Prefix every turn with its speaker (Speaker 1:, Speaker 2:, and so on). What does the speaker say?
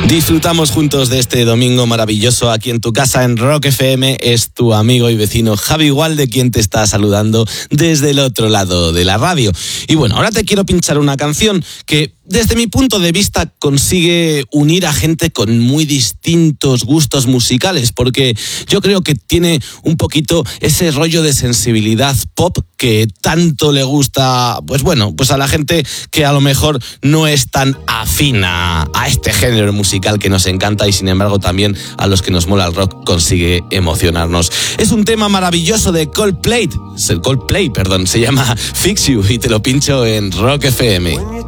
Speaker 1: Disfrutamos juntos de este domingo maravilloso aquí en tu casa en Rock FM. Es tu amigo y vecino Javi Gualde quien te está saludando desde el otro lado de la radio. Y bueno, ahora te quiero pinchar una canción que desde mi punto de vista consigue unir a gente con muy distintos gustos musicales, porque yo creo que tiene un poquito ese rollo de sensibilidad pop que tanto le gusta, pues bueno, pues a la gente que a lo mejor no es tan afina a este género musical que nos encanta y sin embargo también a los que nos mola el rock consigue emocionarnos. Es un tema maravilloso de Coldplay, se llama Fix You y te lo pincho en Rock FM.